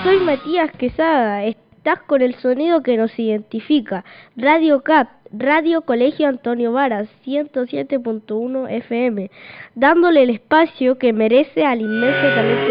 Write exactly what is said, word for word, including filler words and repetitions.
Soy Matías Quesada, estás con el sonido que nos identifica. Radio C A P, Radio Colegio Antonio Varas, ciento siete punto uno F M, dándole el espacio que merece al inmenso talento